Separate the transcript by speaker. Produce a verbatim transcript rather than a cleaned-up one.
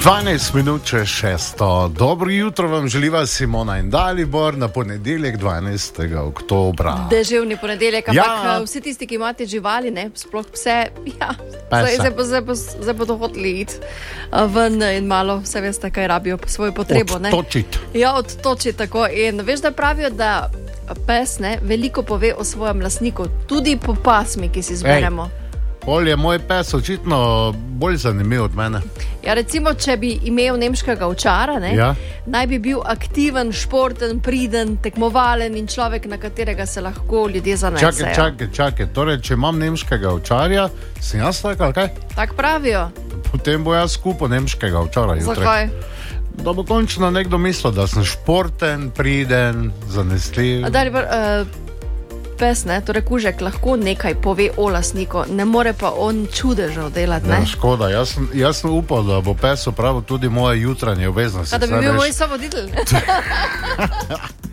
Speaker 1: dvanajst minut čez šesto. Dobro jutro vam želiva Simona in Dalibor na ponedeljek dvanajstega oktobra.
Speaker 2: Deževni ponedeljek, ampak
Speaker 1: Ja.
Speaker 2: vsi tisti, ki imate živali, ne, sploh pse, ja,
Speaker 1: Pesa.
Speaker 2: zdaj, zdaj, zdaj, zdaj bodo hoteli iti a, ven in malo, vse veste, kaj rabijo po svojo potrebo. Ne?
Speaker 1: Odtočiti.
Speaker 2: Ja, odtoči tako. In veš, da pravijo, da pes ne, veliko pove o svojem lastniku, tudi po pasmi, ki si zberemo.
Speaker 1: Pol je moj pes očitno bolj zanimiv od mene.
Speaker 2: Ja, recimo, če bi imel nemškega ovčara, ne,
Speaker 1: Ja.
Speaker 2: naj bi bil aktiven, športen, priden, tekmovalen in človek, na katerega se lahko ljudje zanesejo.
Speaker 1: Čakaj, čakaj, čakaj. Torej, če imam nemškega ovčarja, sem jaz tak ali kaj?
Speaker 2: Tako pravijo.
Speaker 1: Potem bo jaz kupil nemškega ovčara jutri.
Speaker 2: Zakaj?
Speaker 1: Da bo končno nekdo mislil, da sem športen, priden, zanesljiv.
Speaker 2: A Dalibor, uh, pes, ne, torej kužek, lahko nekaj pove o lastniku, ne more pa on čudežev delati. Ne?
Speaker 1: Ja, škoda, jaz sem, jaz sem upal, da bo pes opravil tudi moje jutranje obveznosti.
Speaker 2: A da bi
Speaker 1: Saj
Speaker 2: bil
Speaker 1: veš,
Speaker 2: moj sovoditelj.